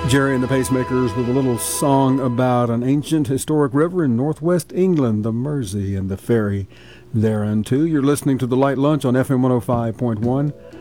Jerry and the Pacemakers with a little song about an ancient historic river in northwest England, the Mersey, and the ferry thereunto. You're listening to The Light Lunch on FM 105.1